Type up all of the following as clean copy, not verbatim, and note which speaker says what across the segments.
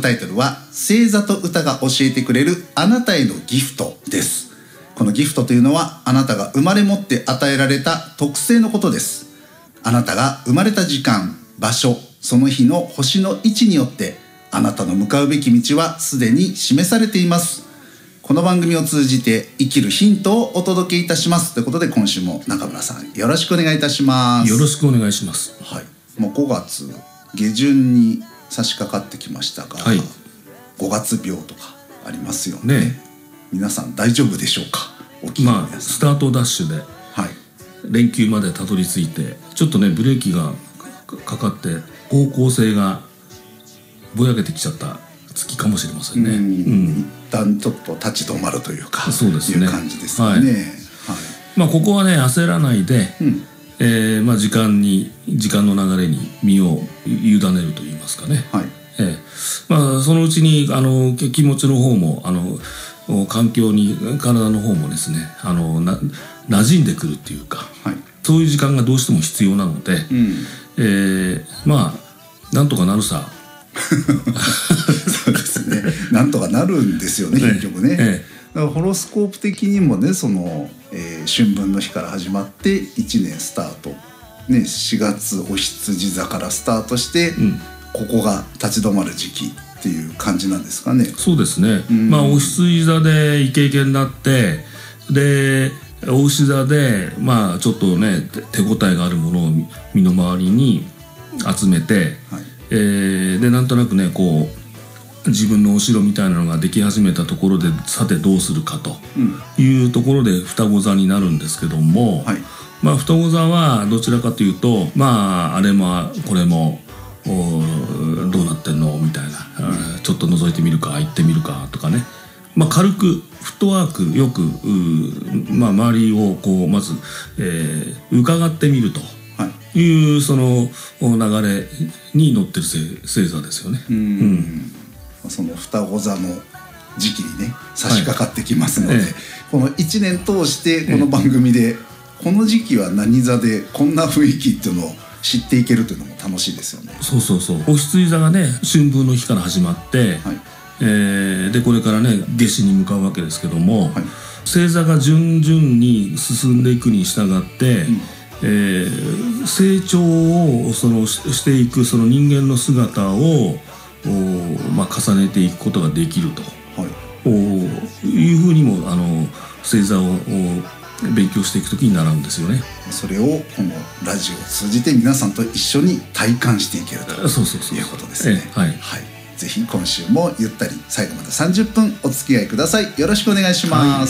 Speaker 1: タイトルは星座と歌が教えてくれるあなたへのギフトです。このギフトというのはあなたが生まれ持って与えられた特性のことです。あなたが生まれた時間、場所、その日の星の位置によってあなたの向かうべき道はすでに示されています。この番組を通じて生きるヒントをお届けいたしますということで、今週も中村さんよろしくお願いいたします。
Speaker 2: よろしくお願いします。
Speaker 1: はい、もう5月下旬に差し掛かってきましたが、はい、5月病とかありますよ ね。皆さん大丈夫でしょうか。
Speaker 2: スタートダッシュで、連休までたどり着いてちょっとねブレーキがかかって方向性がぼやけてきちゃった月かもしれませんね。
Speaker 1: 一旦ちょっと立ち止まるというか、
Speaker 2: そうですね、
Speaker 1: いう感じですよね。
Speaker 2: ここはね焦らないで、時間の流れに身を委ねると言いますかね。そのうちに気持ちの方も環境に体の方もですね馴染んでくるっていうか、そういう時間がどうしても必要なので、なんとかなるさ。
Speaker 1: そうですね、なんとかなるんですよね、結局ね。だからホロスコープ的にもね、その、春分の日から始まって1年スタート、4月お羊座からスタートして、ここが立ち止まる時期っていう感じなんですかね。
Speaker 2: そうですね、お羊座でイケイケになって、でお牛座でちょっとね手応えがあるものを身の回りに集めて、でなんとなくねこう自分のお城みたいなのができ始めたところで、さてどうするかというところで双子座になるんですけども、双子座はどちらかというとあれもこれもどうなってんのみたいな、ちょっと覗いてみるか行ってみるかとかね、軽くフットワークよく周りをこうまず、伺ってみるというその流れに乗ってる星座ですよね。
Speaker 1: その双子座の時期にね差し掛かってきますので、この1年通してこの番組で、この時期は何座でこんな雰囲気っていうのを知っていけるというのも楽しいですよね。
Speaker 2: そうお羊座がね春分の日から始まって、でこれからね夏至に向かうわけですけども、星座が順々に進んでいくに従って、成長をしていくその人間の姿を重ねていくことができると、いうふうにも星座を勉強していくときに習うんですよね。
Speaker 1: それをこのラジオを通じて皆さんと一緒に体感していけるということですね。ぜひ今週もゆったり最後まで30分お付き合いください。よろしくお願いします。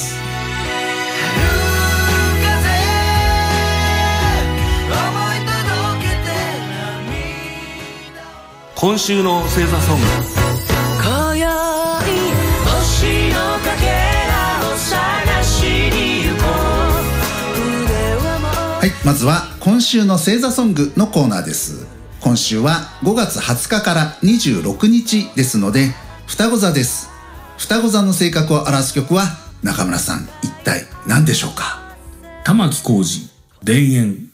Speaker 2: 今週の星座ソング。
Speaker 3: 今宵星のかけらを探しに行こ
Speaker 1: う。まずは今週の星座ソングのコーナーです。今週は5月20日から26日ですので双子座です。双子座の性格を表す曲は中村さん、一体何でしょうか。
Speaker 2: 玉置浩二、田園。